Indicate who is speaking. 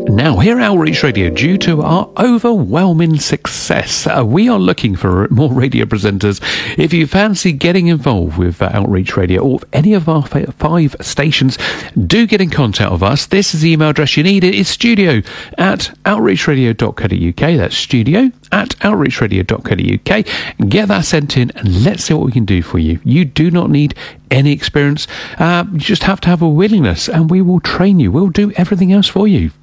Speaker 1: Now, here at Outreach Radio, due to our overwhelming success, we are looking for more radio presenters. If you fancy getting involved with Outreach Radio or any of our 5 stations, do get in contact with us. This is the email address you need. It is studio@outreachradio.co.uk. That's studio@outreachradio.co.uk. Get that sent in and let's see what we can do for you. You do not need any experience. You just have to have a willingness and we will train you. We'll do everything else for you.